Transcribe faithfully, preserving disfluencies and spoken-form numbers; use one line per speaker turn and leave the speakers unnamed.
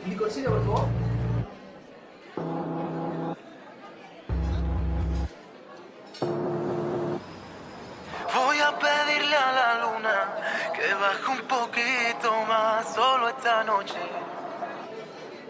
Licorcina, por favor.
Voy a pedirle a la luna que baje un poquito más solo esta noche.